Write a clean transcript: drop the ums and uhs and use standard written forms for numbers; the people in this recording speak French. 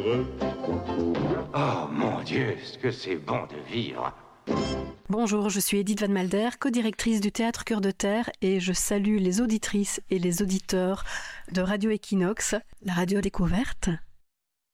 Oh mon Dieu, ce que c'est bon de vivre. Bonjour, je suis Edith Van Malder, co-directrice du Théâtre Cœur de Terre et je salue les auditrices et les auditeurs de Radio Equinox, la radio découverte.